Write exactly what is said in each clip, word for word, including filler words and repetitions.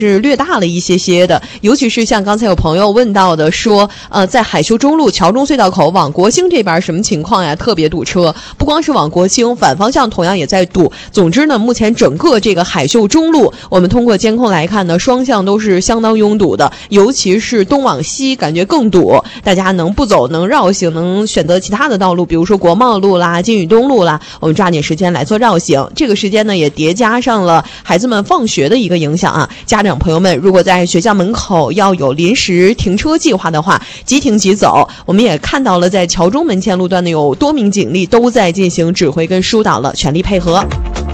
是略大了一些些的，尤其是像刚才有朋友问到的说，呃，在海修中路桥中隧道口往国兴这边什么情况呀？特别堵车，不光是往国兴，反方向同样也在堵。总之呢，目前整个这个海修中路，我们通过监控来看呢，双向都是相当拥堵的，尤其是东往西，感觉更堵。大家能不走，能绕行，能选择其他的道路，比如说国贸路啦、金宇东路啦，我们抓紧时间来做绕行。这个时间呢，也叠加上了孩子们放学的一个影响啊，家长朋友们，如果在学校门口要有临时停车计划的话，即停即走。我们也看到了，在桥中门前路段呢，有多名警力都在进行指挥跟疏导了，全力配合。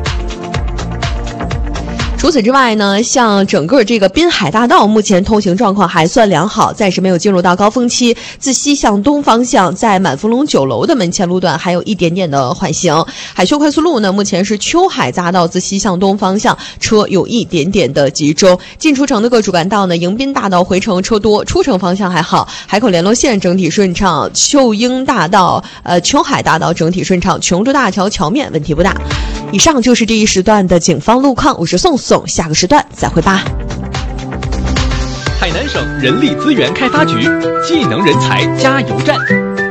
除此之外呢，像整个这个滨海大道目前通行状况还算良好，暂时没有进入到高峰期。自西向东方向，在满福龙酒楼的门前路段还有一点点的缓行。海修快速路呢，目前是秋海匝道自西向东方向车有一点点的集中。进出城的各主干道呢，迎宾大道回程车多，出城方向还好。海口联络线整体顺畅，秀英大道、呃秋海大道整体顺畅，琼州大桥桥面问题不大。以上就是这一时段的警方路况，我是宋宋，下个时段再会吧。 海南省人力资源开发局技能人才加油站，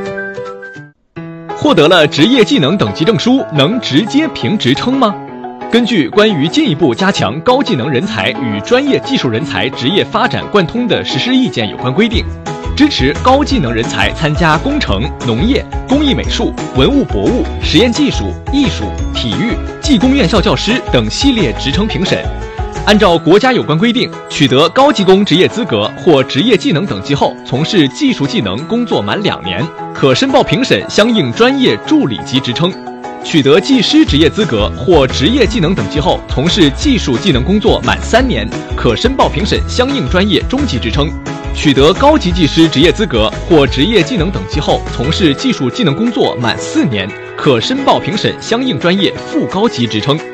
获得了职业技能等级证书，能直接评职称吗？根据关于进一步加强高技能人才与专业技术人才职业发展贯通的实施意见有关规定，支持高技能人才参加工程、农业、工艺美术、文物博物、实验技术、艺术、体育、技工院校教师等系列职称评审。按照国家有关规定，取得高技工职业资格或职业技能等级后，从事技术技能工作满两年，可申报评审相应专业助理级职称；取得技师职业资格或职业技能等级后，从事技术技能工作满三年，可申报评审相应专业中级职称；取得高级技师职业资格或职业技能等级后，从事技术技能工作满四年，可申报评审相应专业副高级职称。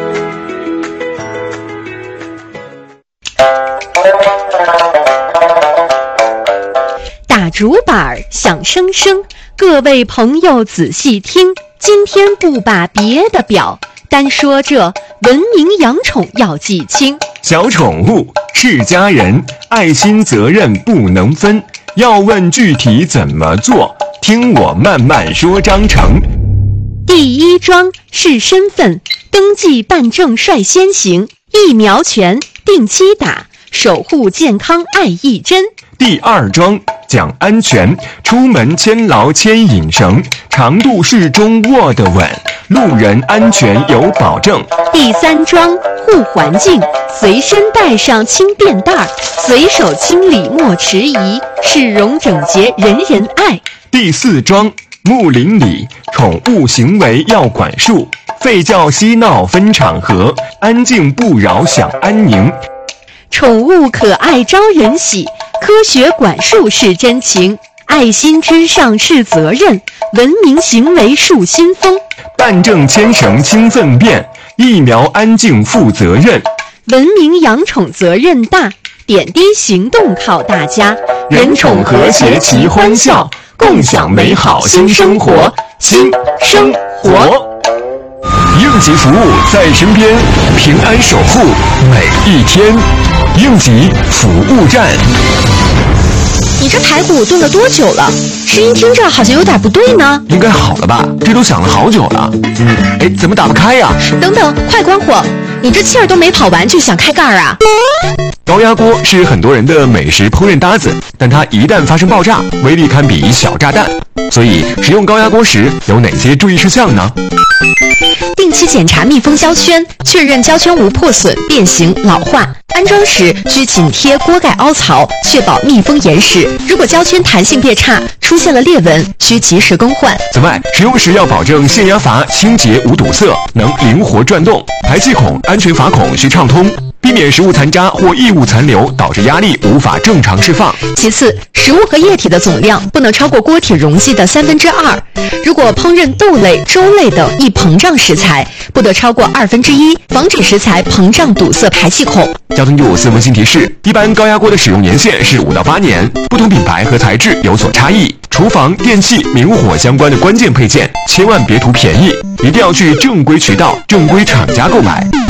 打竹板响声声，各位朋友仔细听，今天不把别的表，单说这文明养宠要记清。 小宠物是家人，爱心责任不能分，要问具体怎么做，听我慢慢说章程。 第一桩是身份登记办证率先行，疫苗权定期打，守护健康爱一针。 第二桩讲安全，出门牵牢牵引绳，长度适中握得稳，路人安全有保证。 第三桩护环境，随身带上轻便袋，随手清理莫迟疑，市容整洁人人爱。 第四桩睦邻里，宠物行为要管束，吠叫嬉闹分场合，安静不扰享安宁。 宠物可爱招人喜，科学管束是真情，爱心之上是责任，文明行为树新风。 办证牵绳清粪便，疫苗安静负责任， 文明养宠责任大，点滴行动靠大家， 人宠和谐齐欢笑，共享美好新生活，新生活。应急服务在身边，平安守护每一天。应急服务站。 你这排骨炖了多久了？声音听着好像有点不对呢。 应该好了吧？这都响了好久了。嗯，哎，怎么打不开呀？ 等等，快关火！你这气儿都没跑完就想开盖儿啊？ 高压锅是很多人的美食烹饪搭子，但它一旦发生爆炸，威力堪比小炸弹。所以使用高压锅时有哪些注意事项呢？ 定期检查密封胶圈，确认胶圈无破损、变形、老化。安装时需紧贴锅盖凹槽，确保密封严实。如果胶圈弹性变差，出现了裂纹，需及时更换。 此外，使用时要保证限压阀清洁无堵塞，能灵活转动，排气孔、安全阀孔需畅通，避免食物残渣或异物残留导致压力无法正常释放。 其次，食物和液体的总量不能超过锅体容积的三分之二。如果烹饪豆类、粥类等易膨胀食材，不得超过二分之一，防止食材膨胀堵塞排气孔。 交通部温馨提示：一般高压锅的使用年限是五到八年，不同品牌和材质有所差异。厨房、电器、明火相关的关键配件，千万别图便宜，一定要去正规渠道、正规厂家购买。